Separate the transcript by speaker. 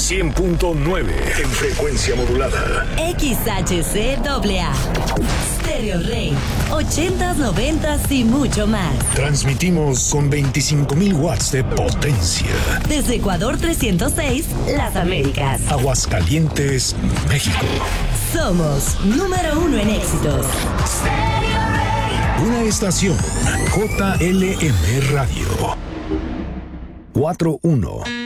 Speaker 1: 100.9 en frecuencia modulada.
Speaker 2: XHCAA. Stereo Rey. 80s, 90s y mucho más.
Speaker 1: Transmitimos con 25,000 watts de potencia.
Speaker 2: Desde Ecuador 306, Las Américas.
Speaker 1: Aguascalientes, México.
Speaker 2: Somos número 1 en éxitos.
Speaker 1: Una estación JLM Radio. 41.